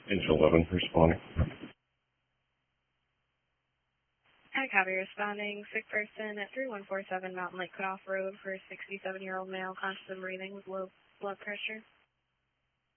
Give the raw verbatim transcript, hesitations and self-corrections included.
Engine eleven responding. I copy responding. Sick person at three one four seven Mountain Lake Cutoff Road for a sixty-seven-year-old male, conscious and breathing with low blood pressure.